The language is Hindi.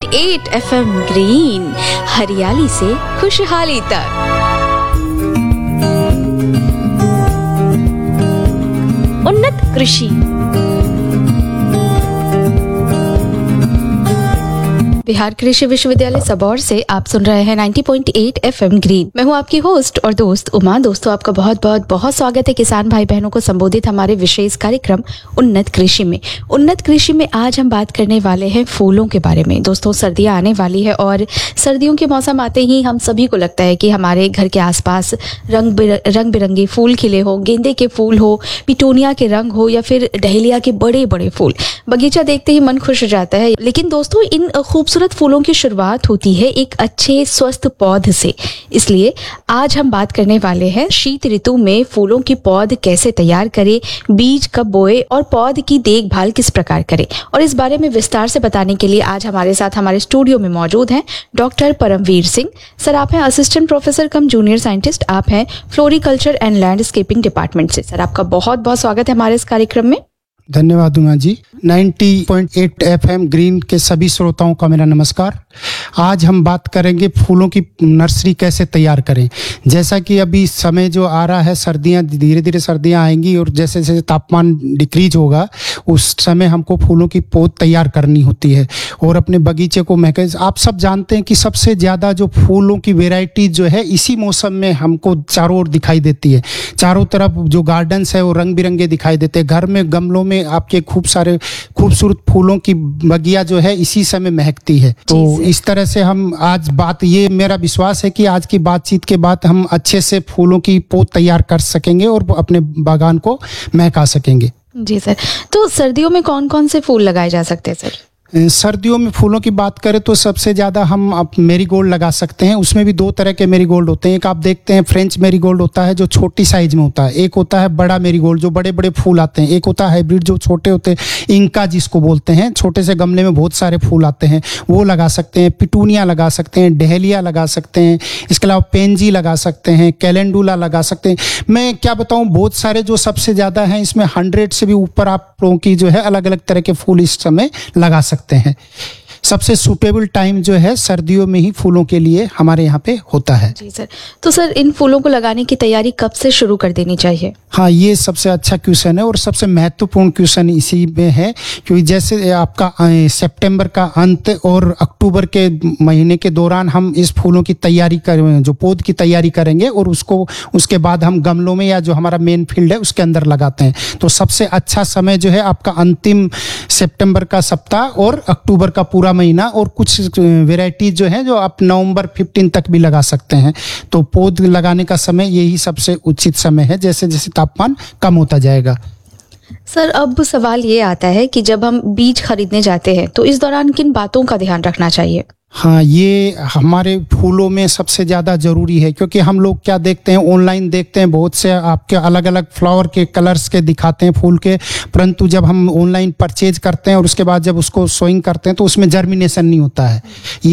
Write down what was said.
90.8 FM ग्रीन, हरियाली से खुशहाली तक। उन्नत कृषि। बिहार कृषि विश्वविद्यालय सबौर से आप सुन रहे हैं 90.8 FM ग्रीन। मैं हूं आपकी होस्ट और दोस्त उमा। दोस्तों, आपका बहुत स्वागत है किसान भाई बहनों को संबोधित हमारे विशेष कार्यक्रम उन्नत कृषि में। उन्नत कृषि में आज हम बात करने वाले हैं फूलों के बारे में। दोस्तों, सर्दियां आने वाली है और सर्दियों के मौसम आते ही हम सभी को लगता है कि हमारे घर के आसपास रंग बिरंगे फूल खिले हो, गेंदे के फूल हो, पिटूनिया के रंग हो या फिर डहेलिया के बड़े बड़े फूल। बगीचा देखते ही मन खुश हो जाता है। लेकिन दोस्तों, इन खूबसूरत फूलों की शुरुआत होती है एक अच्छे स्वस्थ पौध से। इसलिए आज हम बात करने वाले हैं शीत ऋतु में फूलों की पौध कैसे तैयार करें, बीज कब बोए और पौध की देखभाल किस प्रकार करें। और इस बारे में विस्तार से बताने के लिए आज हमारे साथ हमारे स्टूडियो में मौजूद हैं डॉक्टर परमवीर सिंह। सर, आप हैं असिस्टेंट प्रोफेसर कम जूनियर साइंटिस्ट, आप हैं फ्लोरिकल्चर एंड लैंडस्केपिंग डिपार्टमेंट से। सर, आपका बहुत स्वागत है हमारे इस कार्यक्रम में। धन्यवाद उमा जी। 90.8 FM ग्रीन के सभी श्रोताओं का मेरा नमस्कार। आज हम बात करेंगे फूलों की नर्सरी कैसे तैयार करें। जैसा कि अभी समय जो आ रहा है, सर्दियां धीरे धीरे सर्दियां आएंगी और जैसे जैसे तापमान डिक्रीज होगा उस समय हमको फूलों की पौध तैयार करनी होती है और अपने बगीचे को आप सब जानते हैं कि सबसे ज़्यादा जो फूलों की वेराइटी जो है इसी मौसम में हमको चारों ओर दिखाई देती है। चारों तरफ जो गार्डन्स है वो रंग बिरंगे दिखाई देते हैं। घर में गमलों में आपके खूबसूरत फूलों की बगिया जो है इसी समय महकती है। तो इस तरह से हम आज ये मेरा विश्वास है कि आज की बातचीत के बाद हम अच्छे से फूलों की पौध तैयार कर सकेंगे और अपने बागान को महका सकेंगे। जी सर, तो सर्दियों में कौन कौन से फूल लगाए जा सकते हैं सर? सर्दियों में फूलों की बात करें तो सबसे ज़्यादा हम मेरीगोल्ड लगा सकते हैं। उसमें भी दो तरह के मेरीगोल्ड होते हैं। एक आप देखते हैं फ्रेंच मेरीगोल्ड होता है जो छोटी साइज में होता है, एक होता है बड़ा मेरीगोल्ड जो बड़े बड़े फूल आते हैं, एक होता है हाइब्रिड जो छोटे होते हैं, इंका जिसको बोलते हैं, छोटे से गमले में बहुत सारे फूल आते हैं, वो लगा सकते हैं। पिटूनिया लगा सकते हैं, डहेलिया लगा सकते हैं, इसके अलावा पेंजी लगा सकते हैं, कैलेंडुला लगा सकते हैं। मैं क्या बताऊँ, बहुत सारे जो सबसे ज़्यादा हैं इसमें 100 से भी ऊपर आप लोगों की जो है अलग अलग तरह के फूल इस समय लगा सकते हैं। सबसे सूटेबल टाइम जो है सर्दियों में ही फूलों के लिए हमारे यहाँ पे होता है। जी सर, तो सर इन फूलों को लगाने की तैयारी कब से शुरू कर देनी चाहिए? हाँ, ये सबसे अच्छा क्वेश्चन है और सबसे महत्वपूर्ण क्वेश्चन इसी में है, क्योंकि जैसे आपका सितंबर का अंत और अक्टूबर के महीने के दौरान हम इस फूलों की तैयारी करेंगे, जो पौध की तैयारी करेंगे और उसके बाद हम गमलों में या जो हमारा मेन फील्ड है उसके अंदर लगाते हैं। तो सबसे अच्छा समय जो है आपका अंतिम सितंबर का सप्ताह और अक्टूबर का पूरा महीना, और कुछ वैरायटी जो है जो आप नवंबर 15 तक भी लगा सकते हैं। तो पौध लगाने का समय यही सबसे उचित समय है, जैसे जैसे तापमान कम होता जाएगा। सर, अब सवाल ये आता है कि जब हम बीज खरीदने जाते हैं तो इस दौरान किन बातों का ध्यान रखना चाहिए? हाँ, ये हमारे फूलों में सबसे ज़्यादा ज़रूरी है, क्योंकि हम लोग क्या देखते हैं, ऑनलाइन देखते हैं, बहुत से आपके अलग अलग फ्लावर के कलर्स के दिखाते हैं फूल के, परंतु जब हम ऑनलाइन परचेज करते हैं और उसके बाद जब उसको सोइंग करते हैं तो उसमें जर्मिनेशन नहीं होता है।